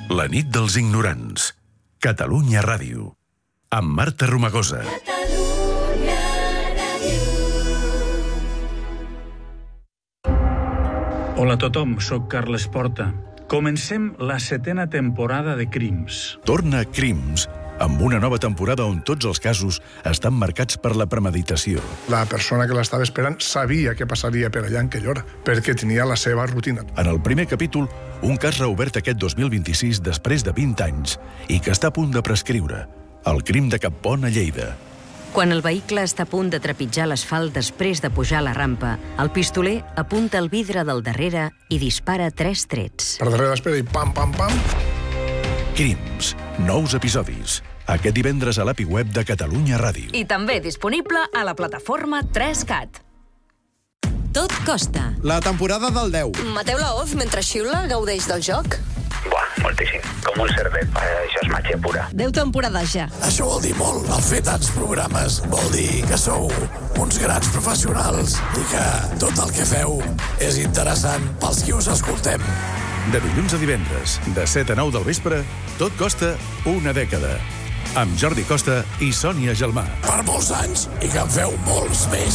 La nit dels ignorants. Catalunya Ràdio. Amb Marta Romagosa. Catalunya Ràdio. Hola a tothom, sóc Carles Porta. Comencem la 7ª temporada de Crims. Torna Crims, amb una nova temporada on tots els casos estan marcats per la premeditació. La persona que l'estava esperant sabia què passaria per allà en aquella hora, perquè tenia la seva rutina. En el primer capítol, un cas reobert aquest 2026 després de 20 anys i que està a punt de prescriure. El crim de Cappont a Lleida. Quan el vehicle està a punt de trepitjar l'asfalt després de pujar la rampa, el pistoler apunta el vidre del darrere i dispara 3 trets. Per darrere l'espera i pam, pam, pam. Crims. Nous episodis. Aquest divendres a l'API web de Catalunya Ràdio. I també disponible a la plataforma 3CAT. Tot costa. La temporada del 10. Mateu Laoz, mentre xiula, gaudeix del joc? Buah, moltíssim. Com un cervet. Això és màgia pura. 10 temporades ja. Això vol dir molt. El fer tants programes vol dir que sou uns grans professionals i que tot el que feu és interessant pels qui us escoltem. De dilluns a divendres, de 7 a 9 del vespre, tot costa una dècada. Amb Jordi Costa i Sònia Gelmà. Per molts anys i que en feu molts més.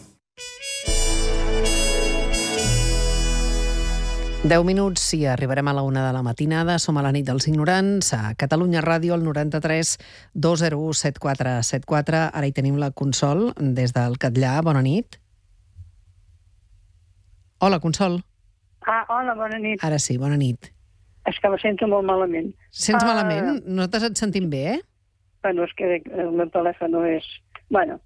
10 minuts i arribarem a la 1 de la matinada. Som a la nit dels ignorants, a Catalunya Ràdio, al 93 201 7474. Ara hi tenim la Consol, des del Catllar. Bona nit. Hola, Consol. Hola, bona nit. Ara sí, bona nit. És que me sento molt malament. Sents malament? Nosaltres et sentim bé, eh? Bueno, és que el meu telèfon és... Bueno,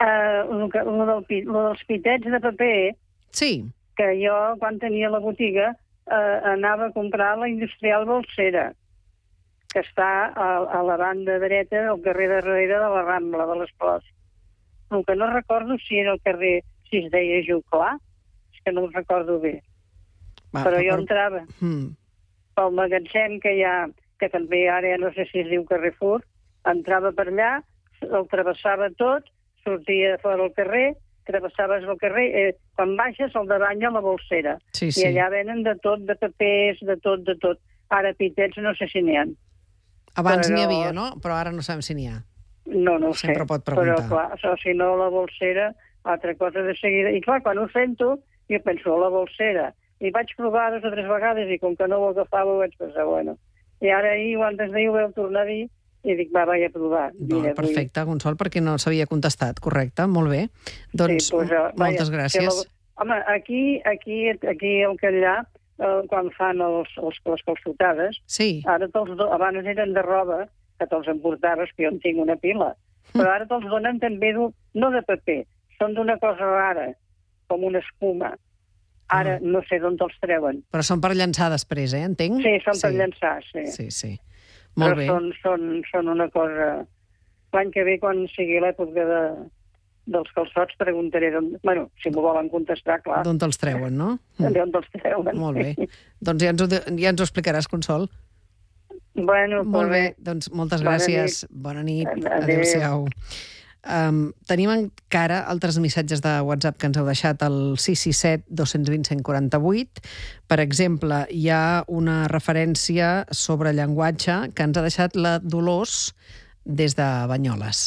lo dels pitets de paper... Sí. Que jo, quan tenia la botiga, anava a comprar la Industrial Bolsera, que està a la banda dreta, al carrer darrere de la Rambla de les Flors. El que no recordo si era el carrer, si es deia Juclar, és que no ho recordo bé. Però jo entrava pel magatzem que hi ha, que també ara ja no sé si es diu Carrefour, entrava per allà, el travessava tot, sortia fora al carrer, travessaves el carrer, quan baixes al davant hi ha la Bolsera. Sí. I allà venen de tot, de papers, de tot. Ara pitets no sé si n'hi ha. Abans n'hi havia, no? Però ara no sabem si n'hi ha. No ho sé. Sempre pot preguntar. Però clar, si no la Bolsera, altra cosa de seguida. I clar, quan ho sento, jo penso, la Bolsera. I vaig provar 2 o 3 vegades i com que no ho agafava vaig pensar, bueno. I ara ahir, antes d'ahir, ho vau tornar a dir i dic, vaig a provar. Mira, perfecte, Consol, perquè no s'havia contestat, correcte, molt bé. Doncs, sí, moltes gràcies. Home, aquí al Catllar, quan fan les calçotades, sí. Ara abans eren de roba, que te'ls emportaves, que jo en tinc una pila, però ara te'ls donen també, no de paper, són d'una cosa rara, com una espuma. Ara no sé d'on te'ls treuen. Però són per llançar després, entenc? Sí, són per llançar, sí. Sí. Molt bé. Però són una cosa... L'any que ve, quan sigui l'època dels calçots, preguntaré d'on... Bueno, si m'ho volen contestar, clar. D'on te'ls treuen, no? D'on te'ls treuen. Molt bé. Doncs ja ens ho explicaràs, Consol. Bueno, molt bé. Doncs moltes gràcies. Bona nit. Adéu-siau. Tenim encara altres missatges de WhatsApp que ens heu deixat al 667 220 148. Per exemple, hi ha una referència sobre llenguatge que ens ha deixat la Dolors des de Banyoles.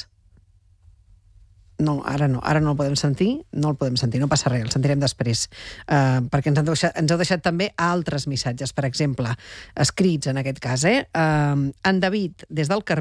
No, ara no el podem sentir, no passa res, el sentirem després, perquè ens heu deixat també altres missatges, per exemple, escrits en aquest cas. En David, des del Carmel,